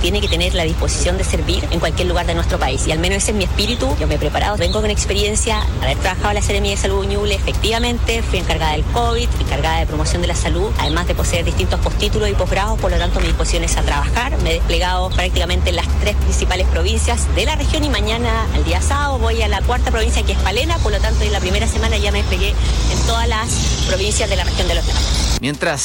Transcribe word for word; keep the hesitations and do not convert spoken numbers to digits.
tiene que tener la disposición de servir en cualquier lugar de nuestro país. Y al menos ese es mi espíritu. Yo me he preparado, vengo con experiencia, haber trabajado en la Seremía de Salud Ñuble, efectivamente, fui encargada del COVID, encargada de promoción de la salud, además de poseer distintos postítulos y posgrados, por lo tanto mi disposición es a trabajar. Me he desplegado prácticamente en las tres principales provincias de la región y mañana, el día sábado, voy a la cuarta provincia, que es Palena, por lo tanto en la primera semana ya me desplegué en todas las provincias de la región de los lagos. Mientras